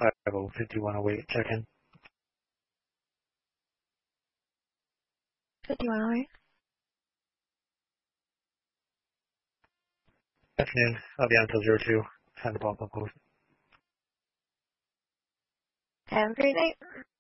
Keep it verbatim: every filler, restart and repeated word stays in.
five oh fifty-one oh eight, check in. fifty-one oh eight. Afternoon. I'll be on until zero two. Have the ball post. Have a great night.